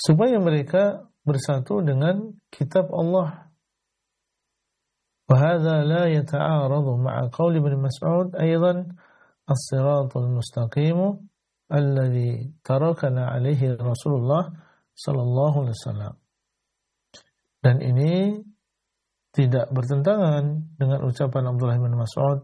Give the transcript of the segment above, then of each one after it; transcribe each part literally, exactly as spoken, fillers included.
supaya mereka bersatu dengan kitab Allah. Wa hadza la yata'aradu ma'a qauli Ibnu Mas'ud aidan as-siratal mustaqim alladhi tarakana alaihi Rasulullah sallallahu alaihi wasallam. Dan ini tidak bertentangan dengan ucapan Abdullah bin Mas'ud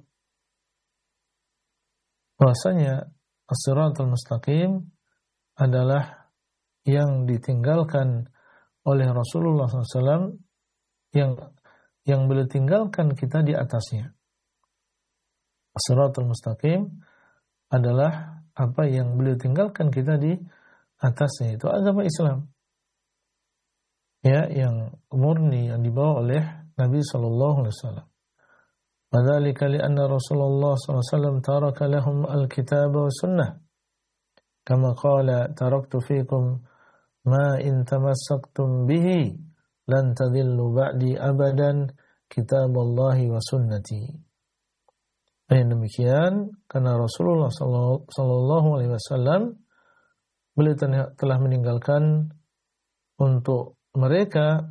bahwasanya as-siratal mustaqim adalah yang ditinggalkan oleh Rasulullah sallallahu alaihi wasallam, yang yang beliau tinggalkan kita di atasnya. As-siratal mustaqim adalah apa yang beliau tinggalkan kita di atasnya, itu agama Islam. Ya, yang murni yang dibawa oleh Nabi sallallahu alaihi wasallam. Wadzalika li'anna Rasulullah sallallahu alaihi wasallam taraka lahum al-kitab wa sunnah. Kama qala taraktu fikum ma in tamassaktum bihi lan tadillu ba'di abadan kitaballahi wa sunnati. Dan demikian karena Rasulullah sallallahu alaihi wasallam beliau telah meninggalkan untuk mereka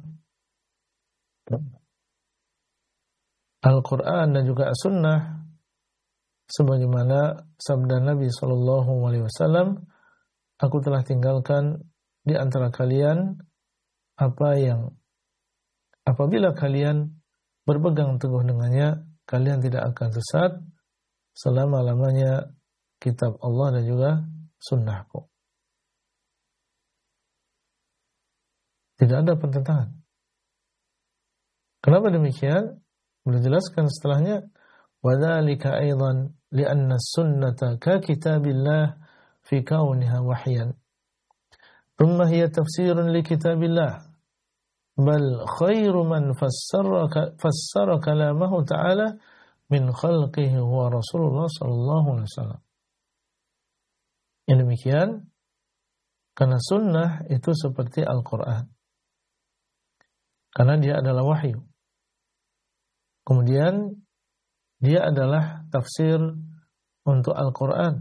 Al-Quran dan juga As-Sunnah, sebagaimana sabda Nabi sallallahu alaihi wasallam, aku telah tinggalkan di antara kalian apa yang apabila kalian berpegang teguh dengannya, kalian tidak akan sesat selama-lamanya kitab Allah dan juga sunnahku. Tidak ada pertentangan. Kenapa demikian? Beliau jelaskan setelahnya, وَذَلِكَ أَيْضًا لِأَنَّ السُّنَّةَ كَكِتَابِ اللَّهِ فِي كَوْنِهَا وَحْيًا ثُمَّ هِيَ تَفْسِيرٌ لِكِتَابِ اللَّهِ بَلْ خَيْرُ مَنْ فَسَّرَ فَسَّرَ كَلَامَهُ تَعَالَى مِنْ خَلْقِهِ هُوَ رَسُولُ اللَّهِ صَلَّى اللَّهُ عَلَيْهِ وسلم. Yang demikian, karena sunnah itu seperti Al-Quran. Karena dia adalah wahyu. Kemudian dia adalah tafsir untuk Al-Quran.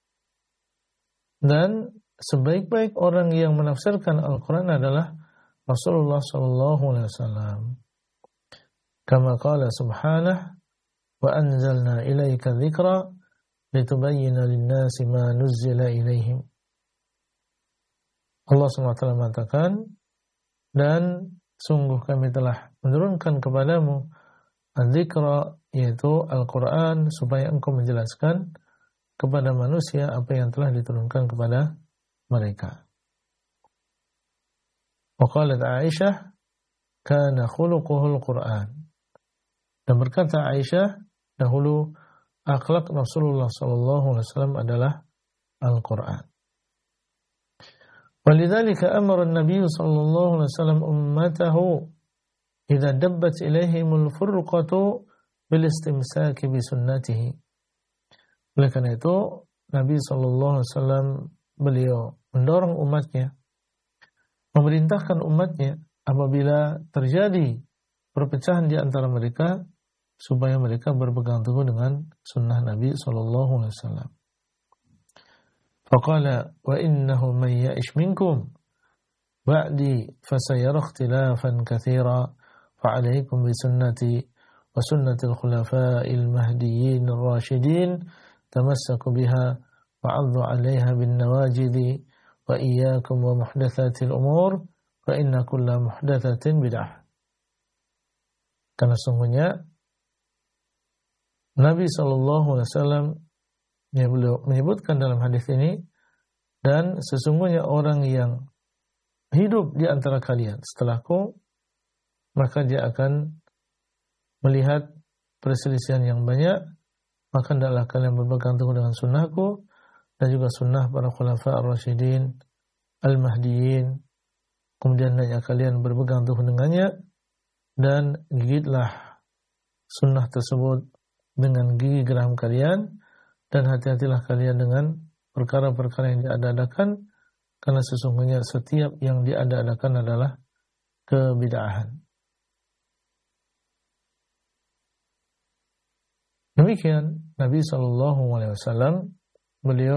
Dan sebaik-baik orang yang menafsirkan Al-Quran adalah Rasulullah sallallahu alaihi wasallam. Kama qala subhanahu wa anzalna ilaika dzikra litubayyana lin-nasi ma nuzzila ilaihim. Allah subhanahu wa taala mengatakan, dan sungguh kami telah menurunkan kepadamu al-dzikra, yaitu Al-Quran, supaya engkau menjelaskan kepada manusia apa yang telah diturunkan kepada mereka. Wa qalat Aisyah, kana khuluquhul Quran. Dan berkata Aisyah, dahulu akhlak Rasulullah sallallahu alaihi wasallam adalah Al-Quran. Walidzalika amara an-nabiy sallallahu alaihi wasallam ummatahu idza dabbat ilaihimul furqatu bil istimsaki bi sunnatihi. Oleh karena itu Nabi sallallahu alaihi wasallam beliau mendorong umatnya, memerintahkan umatnya apabila terjadi perpecahan di antara mereka supaya mereka berpegang teguh dengan sunnah Nabi sallallahu alaihi wasallam. Faqala wa innahu man ya'ish minkum ba'di fasayara ikhtilafan katsira fa'alaikum bi sunnati wa sunnati al-khulafa'il mahdiyyin ar-rasyidin tamassaku biha wa 'addu 'alayha bin nawajidi wa iyyakum wa muhdatsatil umur fa inna kulla muhdatsatin bid'ah. Karena sungguhnya Nabi sallallahu alaihi wasallam yang beliau menyebutkan dalam hadis ini, dan sesungguhnya orang yang hidup di antara kalian setelahku, maka dia akan melihat perselisihan yang banyak, maka hendaklah kalian berpegang teguh dengan sunnahku dan juga sunnah para khulafa ar-rasyidin al-mahdiyyin. Kemudian hendaknya kalian berpegang teguh dengannya dan gigitlah sunnah tersebut dengan gigi geram kalian, dan hati-hatilah kalian dengan perkara-perkara yang diada-adakan, karena sesungguhnya setiap yang diada-adakan adalah kebid'ahan. Demikian Nabi sallallahu alaihi wasallam beliau